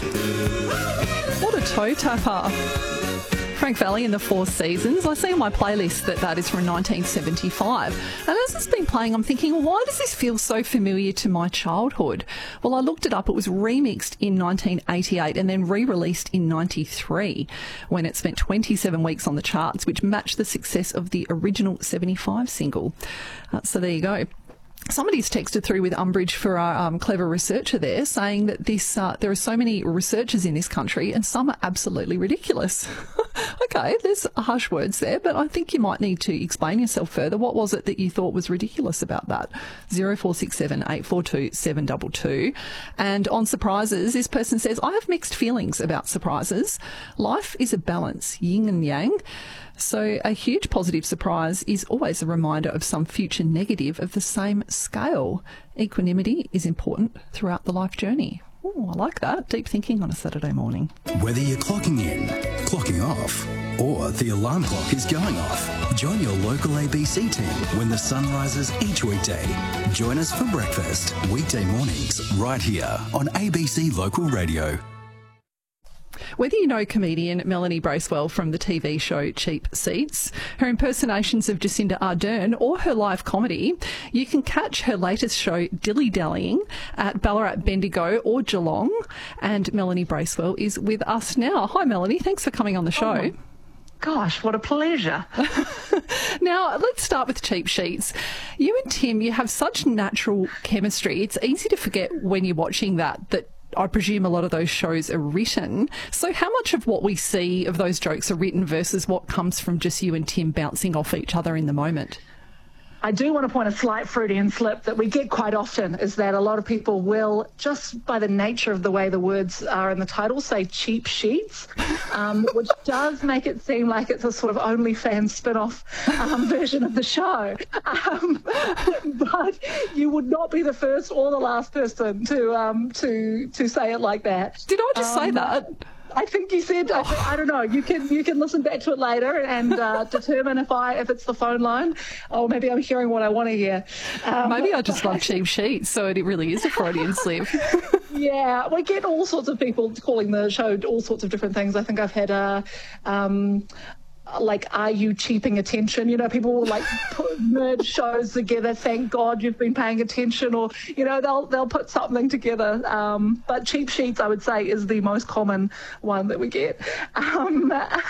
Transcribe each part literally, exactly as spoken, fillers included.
What a toe tapper. Frank Valli in the Four Seasons. I see on my playlist that that is from nineteen seventy-five. And as it's been playing, I'm thinking, well, why does this feel so familiar to my childhood? Well, I looked it up. It was remixed in nineteen eighty-eight and then re-released in ninety-three when it spent twenty-seven weeks on the charts, which matched the success of the original seventy-five single. Uh, so there you go. Somebody's texted through with umbrage for our um, clever researcher there, saying that this uh, there are so many researchers in this country and some are absolutely ridiculous. Okay, there's harsh words there, but I think you might need to explain yourself further. What was it that you thought was ridiculous about that? zero four six seven, eight four two, seven two two. And on surprises, this person says, I have mixed feelings about surprises. Life is a balance, yin and yang. So a huge positive surprise is always a reminder of some future negative of the same scale. Equanimity is important throughout the life journey. Oh, I like that. Deep thinking on a Saturday morning. Whether you're clocking in, clocking off, or the alarm clock is going off, join your local A B C team when the sun rises each weekday. Join us for breakfast, weekday mornings, right here on A B C Local Radio. Whether you know comedian Melanie Bracewell from the T V show Cheap Seats, her impersonations of Jacinda Ardern or her live comedy, you can catch her latest show Dilly Dallying at Ballarat, Bendigo or Geelong. And Melanie Bracewell is with us now. Hi Melanie, thanks for coming on the show. Oh, gosh, what a pleasure. Now, let's start with Cheap Sheets. You and Tim, you have such natural chemistry. It's easy to forget when you're watching that, that I presume a lot of those shows are written. So how much of what we see of those jokes are written versus what comes from just you and Tim bouncing off each other in the moment? I do want to point a slight Freudian slip that we get quite often is that a lot of people will, just by the nature of the way the words are in the title, say cheap sheets, um, which does make it seem like it's a sort of OnlyFans spin-off um, version of the show. Um, but you would not be the first or the last person to um, to to say it like that. Did I just um, say that? I think you said, I, th- I don't know, you can you can listen back to it later and uh, determine if I if it's the phone line or maybe I'm hearing what I want to hear. Um, maybe I just love cheap sheets, so it really is a Freudian slip. Yeah, we get all sorts of people calling the show all sorts of different things. I think I've had a... Um, like, are you cheaping attention? You know, people will like put, merge shows together. Thank God you've been paying attention, or you know, they'll they'll put something together. Um, but cheap sheets, I would say, is the most common one that we get. Um,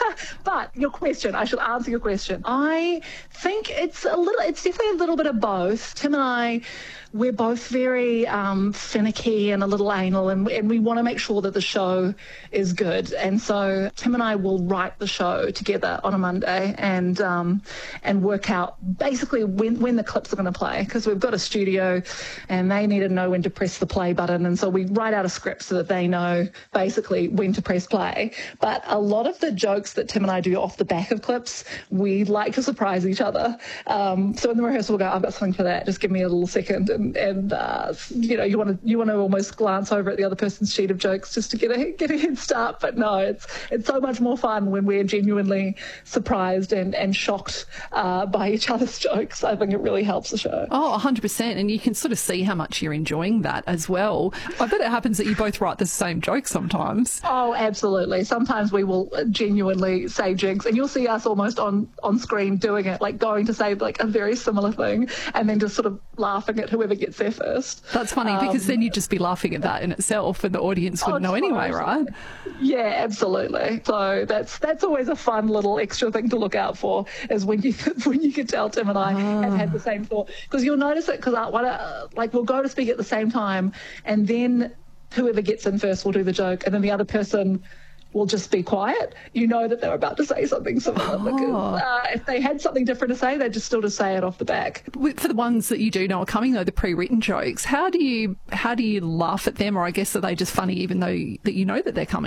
but your question, I should answer your question. I think it's a little, it's definitely a little bit of both. Tim and I, we're both very um, finicky and a little anal, and, and we want to make sure that the show is good. And so Tim and I will write the show together on a Monday and um, and work out basically when, when the clips are going to play, because we've got a studio and they need to know when to press the play button. And so we write out a script so that they know basically when to press play. But a lot of the jokes that Tim and I do off the back of clips, we like to surprise each other. Um, so in the rehearsal, we'll go, I've got something for that. Just give me a little second. And, and uh, you know, you want to you want to almost glance over at the other person's sheet of jokes just to get a get a head start. But no, it's it's so much more fun when we're genuinely surprised and, and shocked uh, by each other's jokes. I think it really helps the show. Oh, one hundred percent. And you can sort of see how much you're enjoying that as well. I bet it happens that you both write the same joke sometimes. Oh, absolutely. Sometimes we will genuinely say jigs, and you'll see us almost on, on screen doing it, like going to say like a very similar thing and then just sort of laughing at whoever gets there first. That's funny um, because then you'd just be laughing at that in itself and the audience wouldn't oh, know anyway, right? Yeah, absolutely. So that's that's always a fun little extra thing to look out for, is when you when you can tell Tim and I ah. have had the same thought, because you'll notice it, because uh, like we'll go to speak at the same time and then whoever gets in first will do the joke and then the other person will just be quiet. You know that they're about to say something similar, oh. because uh, if they had something different to say, they'd just still just say it off the back. For the ones that you do know are coming, though, the pre-written jokes, how do you how do you laugh at them, or I guess are they just funny even though that you know that they're coming?